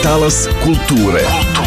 Talas kulture.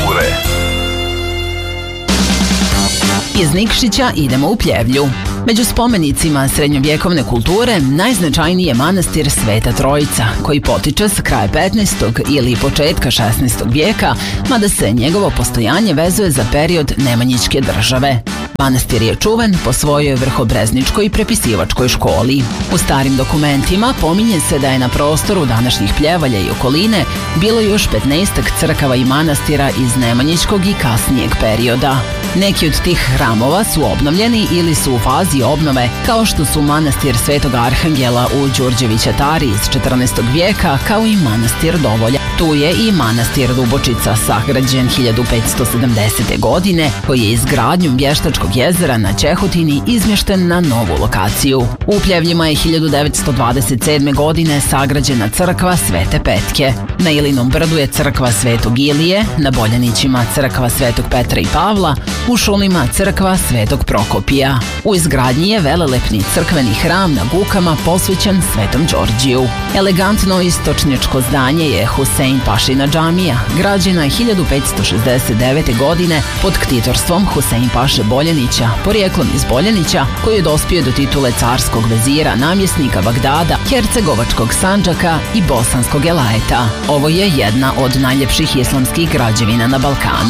Iz Nikšića idemo u Pljevlju. Među spomenicima srednjovjekovne kulture najznačajniji je manastir Sveta Trojica, koji potiče sa kraja 15. ili početka 16. vijeka, mada se njegovo postojanje vezuje za period Nemanjićke države. Manastir je čuven po svojoj vrhobrezničkoj i prepisivačkoj školi. U starim dokumentima pominje se da je na prostoru današnjih Pljevalja i okoline bilo još 15-ak crkava i manastira iz Nemanjićkog i kasnijeg perioda. Neki od tih hramova su obnovljeni ili su u fazi obnove, kao što su manastir Svetog Arhangela u Đurđevićatari iz 14. vijeka, kao i manastir Dovolja. Tu je i manastir Dubočica, sagrađen 1570. godine, koji je izgradnjom Vještačkog jezera na Ćehotini izmješten na novu lokaciju. U Pljevljima je 1927. godine sagrađena crkva Svete Petke. Na Ilinom brdu je crkva Svetog Ilije, na Boljanićima crkva Svetog Petra i Pavla, u Šulima crkva Svetog Prokopija. U izgradnji je velelepni crkveni hram na Gukama posvećen Svetom Đorđiju. Elegantno istočnjačko zdanje je Husein Pašina džamija, građena je 1569. godine pod ktitorstvom Husein Paše Boljanića, porijeklom iz Boljanića, koji je dospio do titule carskog vezira, namjesnika Bagdada, Hercegovačkog Sandžaka i Bosanskog Elajeta. Ovo je jedna od najljepših islamskih građevina na Balkanu.